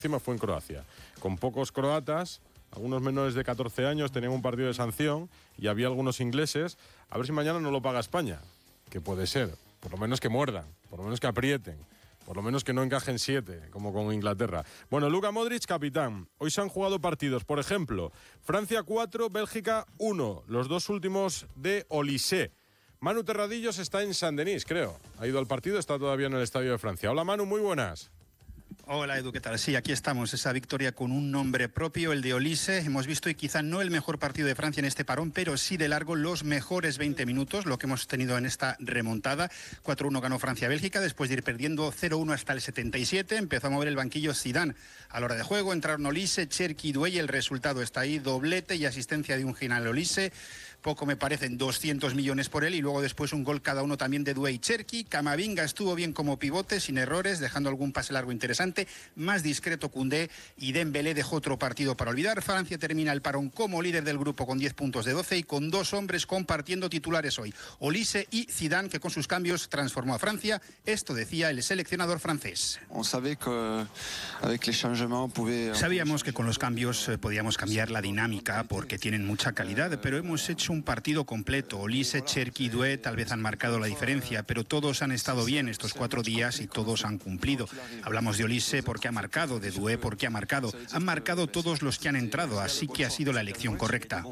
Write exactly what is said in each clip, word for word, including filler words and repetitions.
Encima fue en Croacia, con pocos croatas, algunos menores de catorce años, tenían un partido de sanción y había algunos ingleses. A ver si mañana no lo paga España, que puede ser, por lo menos que muerdan, por lo menos que aprieten, por lo menos que no encajen siete, como con Inglaterra. Bueno, Luka Modric, capitán. Hoy se han jugado partidos, por ejemplo, Francia cuatro, Bélgica uno, los dos últimos de Olysée. Manu Terradillos está en Saint-Denis, creo. Ha ido al partido, está todavía en el Estadio de Francia. Hola Manu, muy buenas. Hola Edu, ¿qué tal? Sí, aquí estamos, esa victoria con un nombre propio, el de Olysée. Hemos visto, y quizá no el mejor partido de Francia en este parón, pero sí de largo los mejores veinte minutos, lo que hemos tenido en esta remontada. cuatro uno ganó Francia-Bélgica, después de ir perdiendo cero uno hasta el setenta y siete, empezó a mover el banquillo Zidane a la hora de juego, entraron Olysée, Cherki y Doué, y el resultado está ahí, doblete y asistencia de un final Olysée. Poco me parecen, doscientos millones por él, y luego después un gol cada uno también de Doué y Cherki. Camavinga estuvo bien como pivote, sin errores, dejando algún pase largo interesante, más discreto Koundé, y Dembélé dejó otro partido para olvidar. Francia termina el parón como líder del grupo con diez puntos de doce y con dos hombres compartiendo titulares hoy, Olysée y Zidane, que con sus cambios transformó a Francia. Esto decía el seleccionador francés. Sabíamos que con los cambios podíamos cambiar la dinámica porque tienen mucha calidad, pero hemos hecho un partido completo. Olysée, Cherki y Doué tal vez han marcado la diferencia, pero todos han estado bien estos cuatro días y todos han cumplido. Hablamos de Olysée porque ha marcado, de Doué porque ha marcado. Han marcado todos los que han entrado, así que ha sido la elección correcta.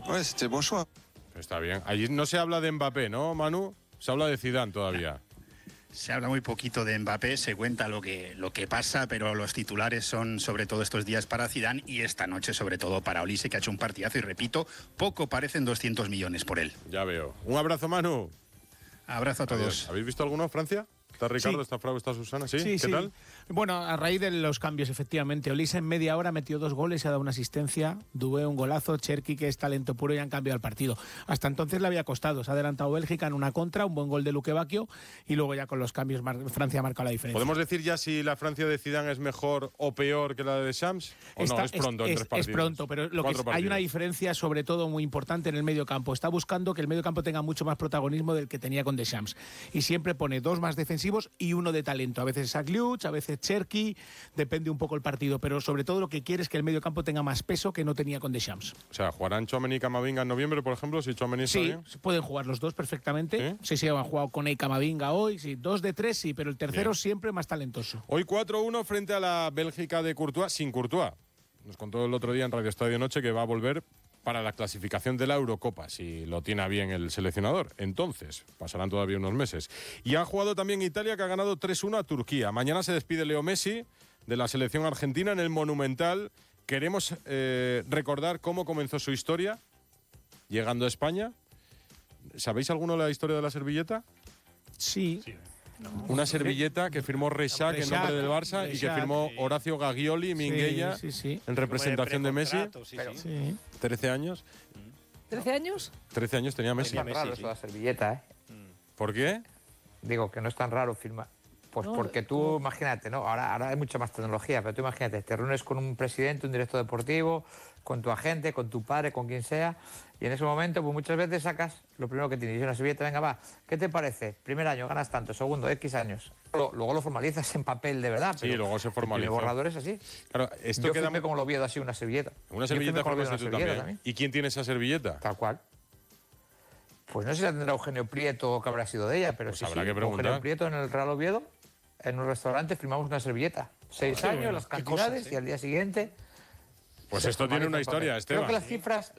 Está bien. Allí no se habla de Mbappé, ¿no, Manu? Se habla de Zidane todavía. Se habla muy poquito de Mbappé, se cuenta lo que, lo que pasa, pero los titulares son sobre todo estos días para Zidane y esta noche sobre todo para Olysée, que ha hecho un partidazo y repito, poco parecen doscientos millones por él. Ya veo. Un abrazo, Manu. Abrazo a todos. Adiós. ¿Habéis visto alguno, Francia? ¿Está Ricardo, Sí. está Frau, está Susana? ¿Sí? Sí, ¿Qué sí. tal? Bueno, a raíz de los cambios, efectivamente. Olysée en media hora metió dos goles y ha dado una asistencia. Doué un golazo. Cherki, que es talento puro, y han cambiado el partido. Hasta entonces le había costado. Se ha adelantado Bélgica en una contra, un buen gol de Luque Bacchio, y luego ya con los cambios Francia ha marcado la diferencia. ¿Podemos decir ya si la Francia de Zidane es mejor o peor que la de Deschamps? ¿O Está- no? Es pronto en es, tres partidos. Es pronto, pero lo que es- hay partidos. una diferencia sobre todo muy importante en el medio campo. Está buscando que el medio campo tenga mucho más protagonismo del que tenía con Deschamps. Y siempre pone dos más defensivos y uno de talento. A veces Sagliuc, a veces Cherki, depende un poco el partido, pero sobre todo lo que quiere es que el medio campo tenga más peso que no tenía con Deschamps. O sea, ¿jugarán Tchouaméni y Camavinga en noviembre, por ejemplo? Si Tchouaméni está Sí, bien. pueden jugar los dos perfectamente. ¿Sí? Sí, sí, han jugado con Camavinga hoy, sí, dos de tres, sí, pero el tercero Bien. siempre más talentoso. Hoy cuatro uno frente a la Bélgica de Courtois, sin Courtois. Nos contó el otro día en Radio Estadio Noche que va a volver para la clasificación de la Eurocopa, si lo tiene a bien el seleccionador. Entonces, pasarán todavía unos meses. Y ha jugado también Italia, que ha ganado tres uno a Turquía. Mañana se despide Leo Messi de la selección argentina en el Monumental. Queremos eh, recordar cómo comenzó su historia llegando a España. ¿Sabéis alguno la historia de la servilleta? Sí. Una servilleta que firmó Reixac en nombre del Barça y que Reixac, firmó sí. Horacio Gaglioli Minguella Sí, sí, sí. en representación de Messi. Sí, Pero- sí. Sí. trece años. ¿trece años? trece años tenía Messi. No es tan raro Messi, eso de sí. la servilleta, ¿eh? ¿Por qué? Digo que no es tan raro firmar. Pues No, porque tú, imagínate, ¿no? Ahora, ahora hay mucha más tecnología, pero tú imagínate, te reúnes con un presidente, un director deportivo, con tu agente, con tu padre, con quien sea, y en ese momento, pues muchas veces sacas lo primero que tienes, y una servilleta, venga, va, ¿qué te parece? Primer año ganas tanto, segundo, X años. Luego, luego lo formalizas en papel de verdad. Sí, pero luego se el formalizó. primer borrador es así. Claro, esto Yo queda firmé como lo Oviedo, así, una servilleta. una Yo servilleta firmé como lo firmaste Oviedo, tú una servilleta también. ¿Y quién tiene esa servilleta? Tal cual. Pues no sé si la tendrá Eugenio Prieto o qué habrá sido de ella, pero Pues sí, habrá sí, que preguntar. Eugenio Prieto en el Real Oviedo, en un restaurante, firmamos una servilleta. Seis Qué años, bueno, las qué cantidades, cosas, y al día siguiente... Pues se esto tiene una formaliza en historia, papel. Esteban. Creo que las cifras...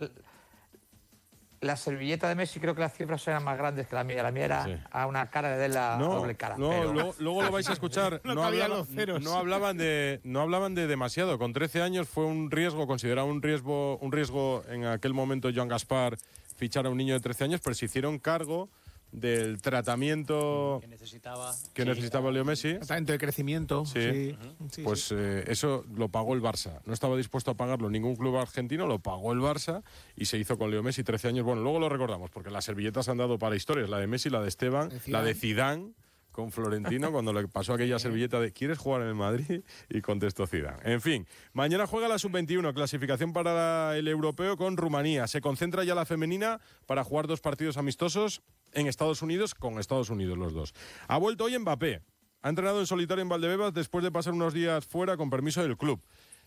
La servilleta de Messi, creo que las cifras eran más grandes que la mía. La mía era Sí. a una cara de la No, doble cara. no, pero- luego, luego lo vais a escuchar. No No, cabían hablaba- los ceros. no hablaban de, no hablaban de demasiado. Con trece años fue un riesgo, considerado un riesgo, un riesgo en aquel momento Joan Gaspar fichar a un niño de trece años, pero se hicieron cargo del tratamiento que necesitaba. que necesitaba Leo Messi. Tratamiento de crecimiento. Sí. Sí. Sí, Pues sí. eh, eso lo pagó el Barça. No estaba dispuesto a pagarlo ningún club argentino, lo pagó el Barça y se hizo con Leo Messi, trece años. Bueno, luego lo recordamos, porque las servilletas han dado para historias. La de Messi, la de Esteban, De la de Zidane con Florentino, cuando le pasó aquella servilleta de ¿quieres jugar en el Madrid? Y contestó Zidane. En fin, mañana juega la sub veintiuno, clasificación para el europeo con Rumanía. Se concentra ya la femenina para jugar dos partidos amistosos en Estados Unidos, con Estados Unidos los dos. Ha vuelto hoy Mbappé. Ha entrenado en solitario en Valdebebas después de pasar unos días fuera con permiso del club.